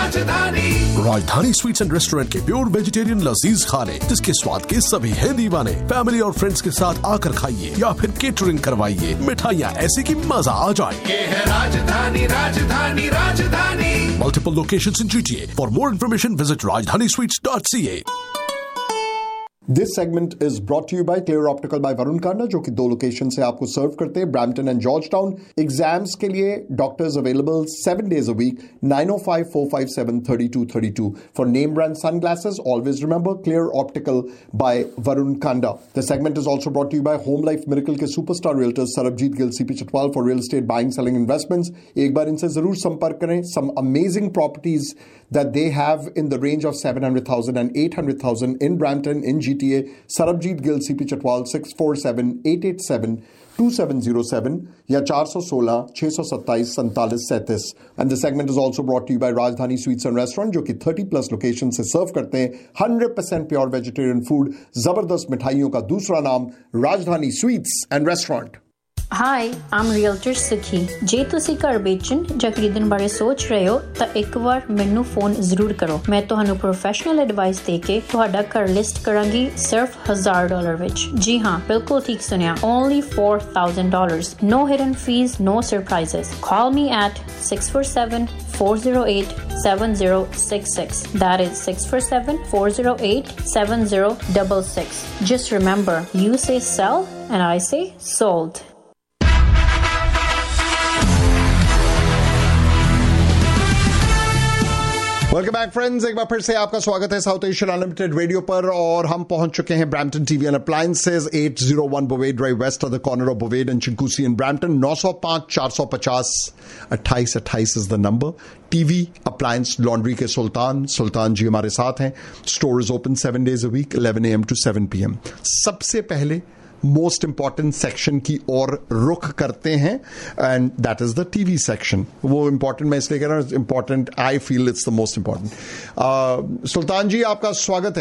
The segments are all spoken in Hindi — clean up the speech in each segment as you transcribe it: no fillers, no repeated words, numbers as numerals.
राजधानी। राजधानी स्वीट्स एंड रेस्टोरेंट के प्योर वेजिटेरियन लजीज खाने, जिसके स्वाद के सभी हैं दीवाने। फैमिली और फ्रेंड्स के साथ आकर खाइए या फिर केटरिंग करवाइए। मिठाइयाँ ऐसी कि मजा आ जाए। ये है राजधानी, राजधानी, राजधानी। Multiple locations in GTA. For more information, visit rajdanisweets.ca. This segment is brought to you by Clear Optical by Varun Khanna, जो कि 2 लोकेशन से आपको सर्व करते हैं, Brampton and George town. Exams के लिए doctors available 7 days a week, 905-457-3232. For name brand sunglasses, always remember Clear Optical by Varun Khanna. The segment is also brought to you by Home Life Miracle के superstar realtors Sarabjit Gill CP Chatwal for real estate buying, selling, investments. एक बार इनसे जरूर संपर्क करें. Some amazing properties that they have in the range of 700,000 and 800,000 in Brampton, in GTA. Sarabjeet Gill, CP Chatwal, 647-887-2707 या 416-627-4737. And the segment is also brought to you by Rajdhani Sweets and Restaurant, जो कि 30+ लोकेशन से सर्व करते हैं 100% प्योर वेजिटेरियन फूड। जबरदस्त मिठाइयों का दूसरा नाम राजधानी sweets and restaurant. Hi, I am realtor ਸੁਖੀ। ਜੇ ਤੁਸੀਂ ਘਰ ਵੇਚਣ ਜਾਂ ਖਰੀਦਣ ਬਾਰੇ ਸੋਚ ਰਹੇ ਹੋ ਤਾਂ ਇੱਕ ਵਾਰ ਮੈਨੂੰ ਫੋਨ ਜ਼ਰੂਰ ਕਰੋ। ਮੈਂ ਤੁਹਾਨੂੰ ਪ੍ਰੋਫੈਸ਼ਨਲ ਐਡਵਾਈਸ ਦੇ ਕੇ ਤੁਹਾਡਾ ਘਰ ਲਿਸਟ ਕਰਾਂਗੀ ਸਿਰਫ $1000 ਵਿੱਚ। ਜੀ ਹਾਂ, ਬਿਲਕੁਲ ਠੀਕ ਸੁਣਿਆ। Only $4,000. No hidden fees, no surprises. Call me at 647-408-7066. That is 647-408-7066. Just remember, you say sell and I say sold. Welcome back friends, एक बार फिर से आपका स्वागत है साउथ एशियन अनलिमिटेड रेडियो पर। और हम पहुंच चुके हैं Brampton TV and appliances, 801 बोवेड drive waste of the corner of बोवेड and चिंकूसी in Brampton. 905-450-2828 is the number. TV appliance laundry के सुल्तान जी हमारे साथ हैं। Store is open 7 days a week, 11 AM to 7 PM। सबसे पहले मोस्ट इंपॉर्टेंट सेक्शन की ओर रुख करते हैं and that is the TV section. वो इंपॉर्टेंट मैं इसलिए कह रहा हूं, important I feel it's the most important. सुल्तान जी, आपका स्वागत है।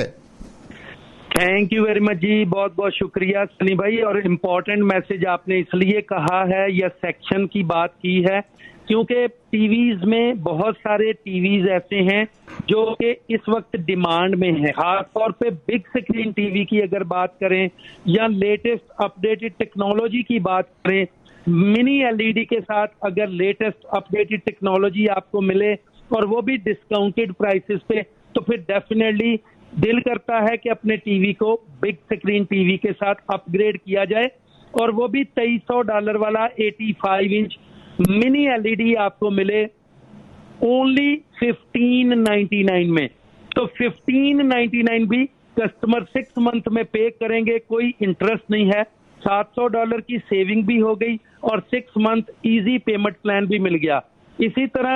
थैंक यू वेरी मच जी, बहुत बहुत शुक्रिया सनी भाई। और इम्पोर्टेंट मैसेज आपने इसलिए कहा है या सेक्शन की बात की है क्योंकि टीवीज में बहुत सारे टीवीज ऐसे हैं जो कि इस वक्त डिमांड में है। खासतौर पे बिग स्क्रीन टीवी की अगर बात करें या लेटेस्ट अपडेटेड टेक्नोलॉजी की बात करें, मिनी LED के साथ अगर लेटेस्ट अपडेटेड टेक्नोलॉजी आपको मिले और वो भी डिस्काउंटेड प्राइसेस पे, तो फिर डेफिनेटली दिल करता है कि अपने टीवी को बिग स्क्रीन टीवी के साथ अपग्रेड किया जाए। और वो भी $2300 वाला 85 इंच मिनी LED आपको मिले ओनली 1599 में। तो 1599 भी कस्टमर 6 मंथ में पे करेंगे, कोई इंटरेस्ट नहीं है। $700 की सेविंग भी हो गई और 6 मंथ इजी पेमेंट प्लान भी मिल गया। इसी तरह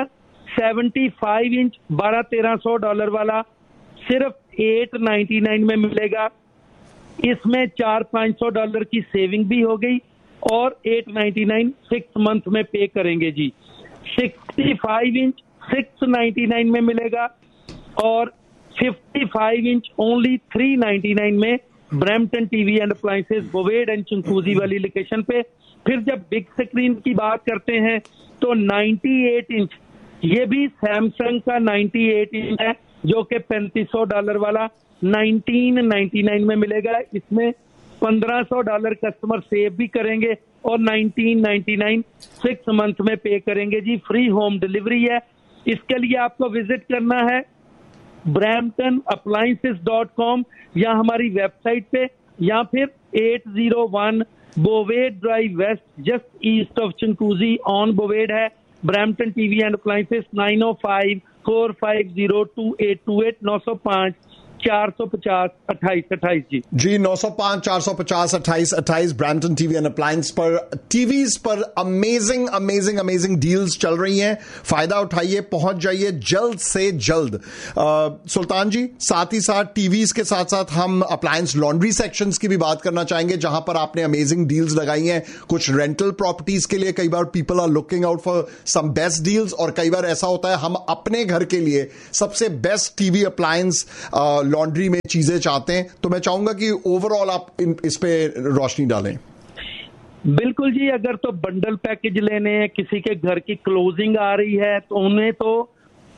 75 इंच $1200-1300 वाला सिर्फ 899 में मिलेगा। इसमें $400-500 की सेविंग भी हो गई और 899 6 मंथ में पे करेंगे जी। 65 इंच 699 में मिलेगा और 55 इंच ओनली 399 में Brampton TV and appliances बोवेड and चिंकूजी वाली लोकेशन पे। फिर जब बिग स्क्रीन की बात करते हैं तो 98 इंच, ये भी सैमसंग का 98 इंच है जो कि $3500 वाला 1999 में मिलेगा। इसमें $1500 कस्टमर सेव भी करेंगे और 1999 6 मंथ में पे करेंगे जी। फ्री होम डिलीवरी है। इसके लिए आपको विजिट करना है bramptonappliances.com या हमारी वेबसाइट पे, या फिर 801 बोवेड drive waste just east of चिंकूजी on बोवेड है। Brampton TV and appliances 905-450-2828 905-450-2828 ji 905-450-2828 Brampton TV and appliance पर टीवीज पर अमेजिंग डील्स चल रही हैं। फायदा उठाइए, पहुंच जाइए जल्द से जल्द। सुल्तान जी, साथ ही साथ टीवीज के साथ साथ हम अप्लायंस लॉन्ड्री सेक्शंस की भी बात करना चाहेंगे, जहां पर आपने अमेजिंग डील्स लगाई हैं। कुछ रेंटल प्रॉपर्टीज के लिए कई बार people are looking out for some best deals, और कई बार ऐसा होता है हम अपने घर के लिए सबसे बेस्ट टीवी अप्लायंस लॉन्ड्री में चीजें चाहते हैं। तो मैं चाहूंगा कि ओवरऑल आप इस पे रोशनी डालें। बिल्कुल जी, अगर तो बंडल पैकेज लेने हैं, किसी के घर की क्लोजिंग आ रही है, तो उन्हें तो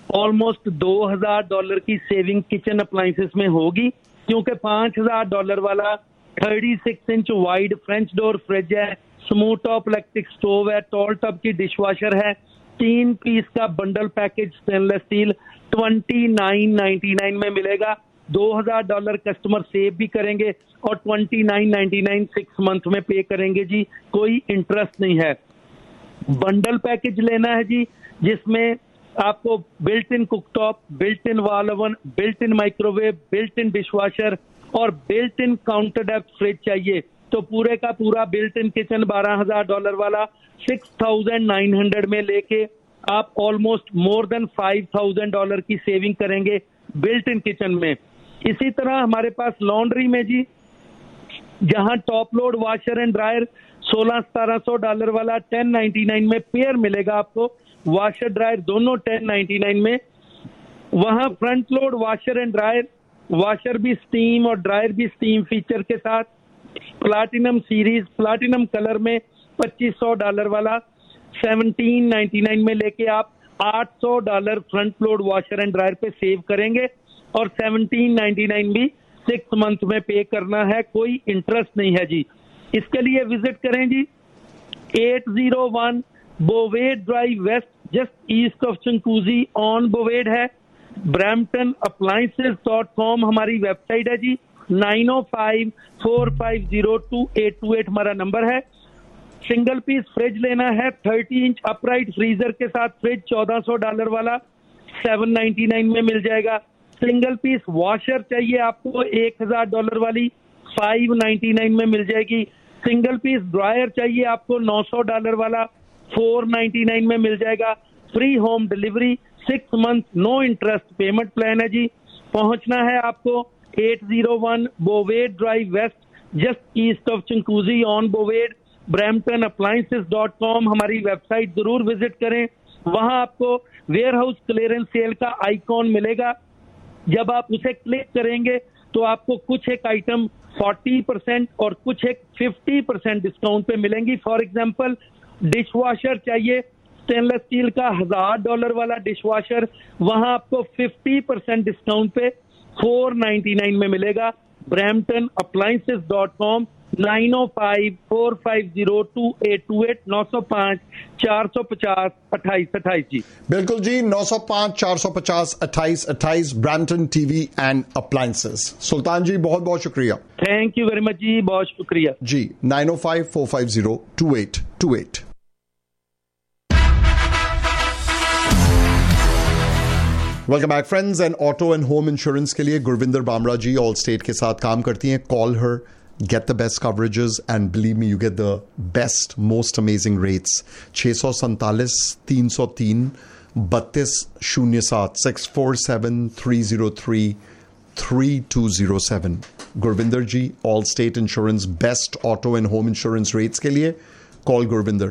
ऑलमोस्ट $2000 की सेविंग किचन अप्लायंसेस में होगी, क्योंकि $5000 वाला 36 inch wide French door fridge है, स्मूथ टॉप इलेक्ट्रिक स्टोव है, टॉल टॉप की डिशवॉशर है, 3 पीस का बंडल पैकेज स्टेनलेस स्टील $29.99 में मिलेगा। $2000 कस्टमर सेव भी करेंगे और $29.99 6 मंथ में पे करेंगे जी, कोई इंटरेस्ट नहीं है। बंडल पैकेज लेना है जी, जिसमें आपको built in cooktop, built in wall oven, built in microwave, built in dishwasher और built in counter depth fridge चाहिए, तो पूरे का पूरा बिल्ट इन किचन $12000 वाला 6900 में लेके आप ऑलमोस्ट मोर देन $5000 की सेविंग करेंगे बिल्ट इन किचन में। इसी तरह हमारे पास लॉन्ड्री में जी, जहां top load washer and dryer $1600-1700 वाला 1099 में पेयर मिलेगा आपको, वॉशर ड्रायर दोनों 1099 में। वहां front load washer and dryer, washer भी स्टीम और ड्रायर भी स्टीम फीचर के साथ, प्लाटिनम सीरीज प्लाटिनम कलर में $2500 वाला 1799 में लेके आप $800 front load washer and dryer पे सेव करेंगे और 1799 भी 6 मंथ में पे करना है, कोई इंटरेस्ट नहीं है जी। इसके लिए विजिट करें जी 801 बोवेड drive waste, just east of चंकूजी on बोवेड है। bramptonappliances.com हमारी वेबसाइट है जी। 9054502828 हमारा नंबर है। सिंगल पीस फ्रिज लेना है 30 इंच अपराइट फ्रीजर के साथ फ्रिज $1400 वाला 799 में मिल जाएगा। सिंगल पीस वॉशर चाहिए आपको $1000 वाली 599 में मिल जाएगी। सिंगल पीस ड्रायर चाहिए आपको $900 वाला 499 में मिल जाएगा। Free home delivery, 6 month no interest payment plan है जी। पहुंचना है आपको 801 बोवेड drive waste, just east of चंकूजी on बोवेड। bramptonappliances.com हमारी वेबसाइट जरूर विजिट करें। वहां आपको वेयर हाउस क्लियरेंस सेल का आइकॉन मिलेगा। जब आप उसे क्लिक करेंगे तो आपको कुछ एक आइटम 40% और कुछ एक 50% डिस्काउंट पे मिलेंगी। फॉर एग्जांपल डिशवॉशर चाहिए स्टेनलेस स्टील का $1000 वाला डिशवॉशर, वहां आपको 50% डिस्काउंट पे 499 में मिलेगा। bramptonappliances.com 9054502828 905-450-2828 जी। बिल्कुल जी, 905-450-2828 ब्रैम्पटन टीवी एंड अप्लायंसेस। सुल्तान जी बहुत बहुत शुक्रिया। थैंक यू वेरी मच जी, बहुत शुक्रिया जी। 905-450-2828। Welcome back friends. And auto and home insurance के लिए गुरविंदर बामरा जी ऑल स्टेट के साथ काम करती हैं। Call her, get the best coverages and believe me, you get the best, most amazing rates. 647-303 3207 647-303-3207। Gurvinder ji all state insurance best auto and home insurance rates के लिए कॉल गुरविंदर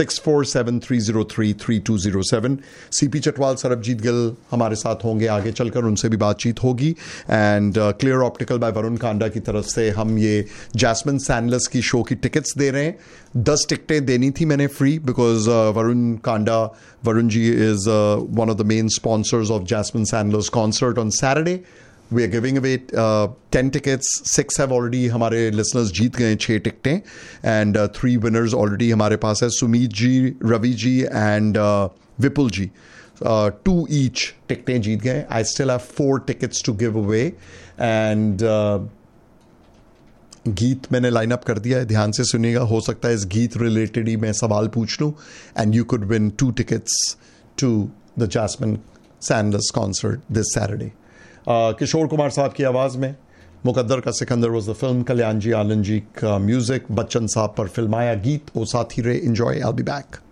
647-303-3207। सीपी चटवाल, सरबजीत गिल हमारे साथ होंगे, आगे चलकर उनसे भी बातचीत होगी। And clear optical bye Varun Kanda की तरफ से हम ये जैस्मिन सैंडलर्स की शो की टिकट्स दे रहे हैं। 10 टिकटें देनी थी मैंने free, because Varun ji is one of the main sponsors of jasmine सैंडलर्स concert on Saturday. We are giving away 10 tickets. 6 have already हमारे listeners जीत गए 6 टिकटें, and 3 winners already हमारे पास है, सुमीत जी, Ravi ji and Vipul ji. 2 each टिकटें जीत गए। I still have 4 tickets to give away, and गीत मैंने लाइन अप कर दिया है, ध्यान से सुनिएगा। हो सकता है इस गीत रिलेटेड ही मैं सवाल पूछ लूँ, and you could win 2 tickets to the Jasmine Sandler's concert this Saturday. Kishore Kumar साहब की आवाज़ में मुकद्दर का सिकंदर वॉज द फिल्म। कल्याण जी आनंद जी का म्यूजिक, बच्चन साहब पर फिल्माया गीत। ओ साथी रे, enjoy, I will be back.